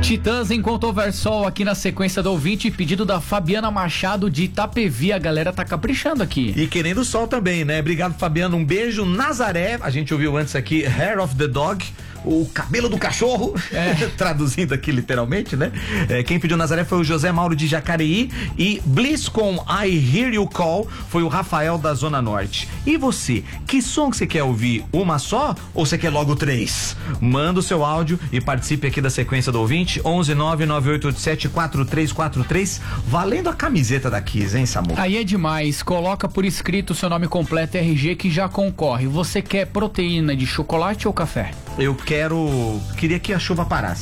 Titãs enquanto Oversol aqui na sequência do ouvinte, pedido da Fabiana Machado de Itapevi, a galera tá caprichando aqui. E querendo sol também, né? Obrigado, Fabiana, um beijo. Nazaré, a gente ouviu antes aqui, Hair of the Dog, o cabelo do cachorro, traduzindo aqui literalmente, né? Quem pediu Nazaré foi o José Mauro de Jacareí, e Bliss com I Hear You Call foi o Rafael da Zona Norte. E você, que som que você quer ouvir? Uma só ou você quer logo 3? Manda o seu áudio e participe aqui da sequência do ouvinte, 11998874343, valendo a camiseta da Kiss, hein, Samu? Aí é demais, coloca por escrito o seu nome completo e RG que já concorre. Você quer proteína de chocolate ou café? Eu queria que a chuva parasse.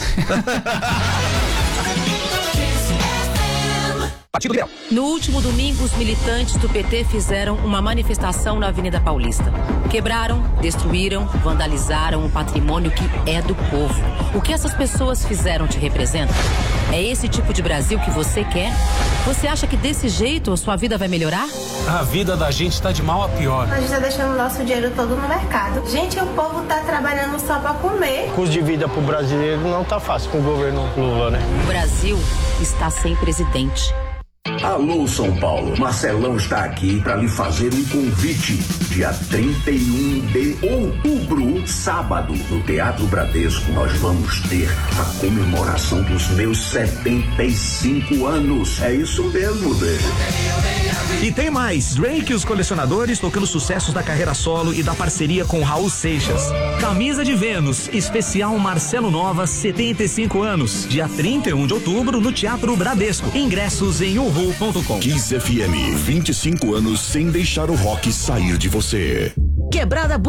No último domingo, os militantes do PT fizeram uma manifestação na Avenida Paulista. Quebraram, destruíram, vandalizaram o patrimônio que é do povo. O que essas pessoas fizeram te representa? É esse tipo de Brasil que você quer? Você acha que desse jeito a sua vida vai melhorar? A vida da gente tá de mal a pior. A gente tá deixando o nosso dinheiro todo no mercado. Gente, o povo tá trabalhando só pra comer. O custo de vida pro brasileiro não tá fácil com o governo Lula, né? O Brasil está sem presidente. Alô, São Paulo. Marcelão está aqui para lhe fazer um convite. Dia 31 de outubro, sábado, no Teatro Bradesco, nós vamos ter a comemoração dos meus 75 anos. É isso mesmo, bebê. E tem mais, Drake e os Colecionadores tocando sucessos da carreira solo e da parceria com Raul Seixas. Camisa de Vênus, especial Marcelo Nova, 75 anos. Dia 31 de outubro no Teatro Bradesco. Ingressos em uhu.com. Kiss FM, 25 anos sem deixar o rock sair de você. Quebrada